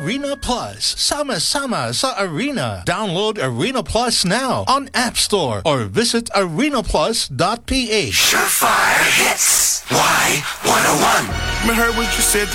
Arena Plus. Sama-sama sa Arena. Download Arena Plus now on App Store or visit arenaplus.ph. Surefire hits. Y101. I heard what you said